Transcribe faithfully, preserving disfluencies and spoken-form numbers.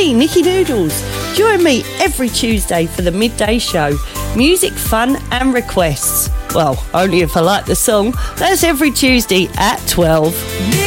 me, Nikki Noodles. Join me every Tuesday for the midday show. Music, fun and requests. Well, only if I like the song. That's every Tuesday at twelve.